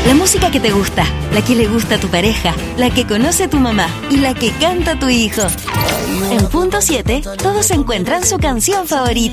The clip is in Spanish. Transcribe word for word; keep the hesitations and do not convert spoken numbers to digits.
La música que te gusta, la que le gusta a tu pareja, la que conoce tu mamá y la que canta tu hijo. En Punto siete, todos encuentran su canción favorita.